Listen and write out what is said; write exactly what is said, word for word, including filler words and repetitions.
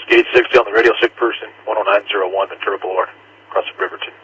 Gauge sixty on the radio, sick person, one oh nine oh one Ventura Boulevard, across from Riverton.